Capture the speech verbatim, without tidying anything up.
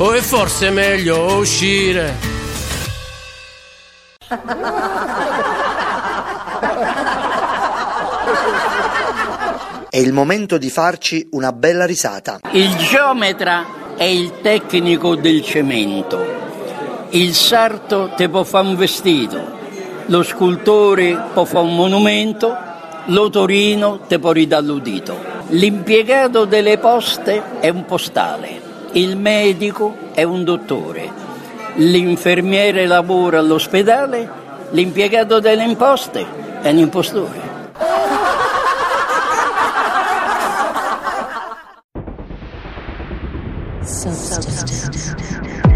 o è forse meglio uscire. È il momento di farci una bella risata. Il geometra è il tecnico del cemento. Il sarto te può fare un vestito, lo scultore può fare un monumento, l'otorino te può ridare l'udito. L'impiegato delle poste è un postale, il medico è un dottore, l'infermiere lavora all'ospedale, l'impiegato delle imposte è un impostore.